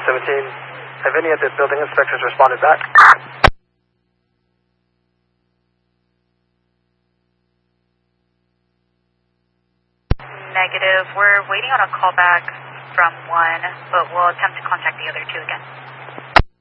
317. Have any of the building inspectors responded back? Negative. We're waiting on a callback from one, but we'll attempt to contact the other two again.